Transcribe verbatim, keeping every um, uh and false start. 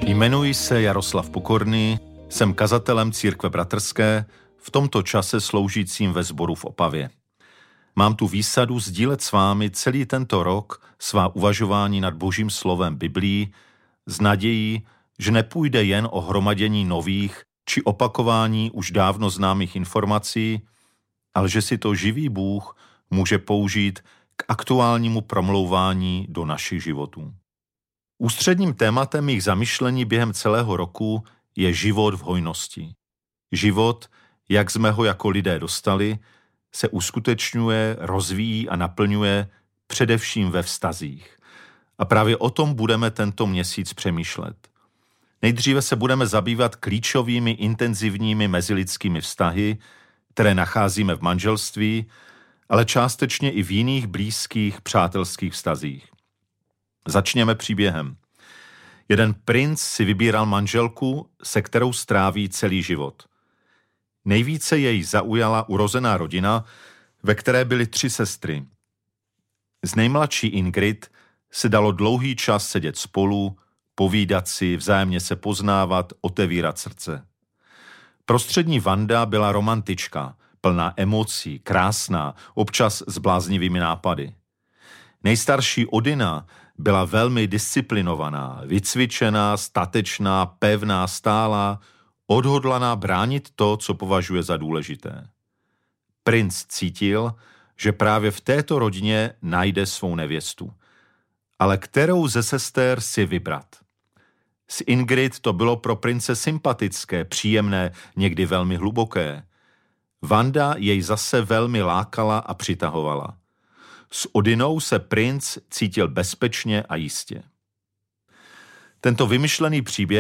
Jmenuji se Jaroslav Pokorný, jsem kazatelem Církve bratrské, v tomto čase sloužícím ve sboru v Opavě. Mám tu výsadu sdílet s vámi celý tento rok svá uvažování nad Božím slovem Biblií s nadějí, že nepůjde jen o hromadění nových či opakování už dávno známých informací, ale že si to živý Bůh může použít k aktuálnímu promlouvání do našich životů. Ústředním tématem mých zamyšlení během celého roku je život v hojnosti. Život, jak jsme ho jako lidé dostali, se uskutečňuje, rozvíjí a naplňuje především ve vztazích. A právě o tom budeme tento měsíc přemýšlet. Nejdříve se budeme zabývat klíčovými intenzivními mezilidskými vztahy, které nacházíme v manželství, ale částečně i v jiných blízkých přátelských vztazích. Začněme příběhem. Jeden princ si vybíral manželku, se kterou stráví celý život. Nejvíce jej zaujala urozená rodina, ve které byly tři sestry. S nejmladší Ingrid se dalo dlouhý čas sedět spolu, povídat si, vzájemně se poznávat, otevírat srdce. Prostřední Vanda byla romantička, plná emocí, krásná, občas s bláznivými nápady. Nejstarší Odina byla velmi disciplinovaná, vycvičená, statečná, pevná, stálá, odhodlaná bránit to, co považuje za důležité. Princ cítil, že právě v této rodině najde svou nevěstu. Ale kterou ze sester si vybrat? S Ingrid to bylo pro prince sympatické, příjemné, někdy velmi hluboké. Vanda jej zase velmi lákala a přitahovala. S Odinou se princ cítil bezpečně a jistě. Tento vymyšlený příběh